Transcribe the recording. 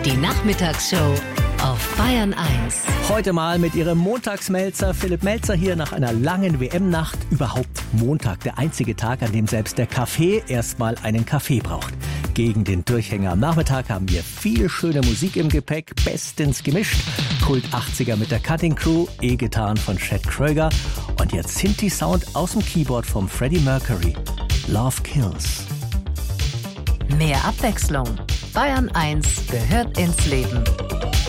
Die Nachmittagsshow auf Bayern 1. Heute mal mit Ihrem Montagsmelzer. Philipp Melzer hier nach einer langen WM-Nacht. Überhaupt Montag, der einzige Tag, an dem selbst der Kaffee erstmal einen Kaffee braucht. Gegen den Durchhänger am Nachmittag haben wir viel schöne Musik im Gepäck, bestens gemischt. Kult 80er mit der Cutting Crew, E-Gitarren von Chad Kroeger und jetzt Synthi-Sound aus dem Keyboard vom Freddie Mercury. Love Kills. Mehr Abwechslung. Bayern 1 gehört ins Leben.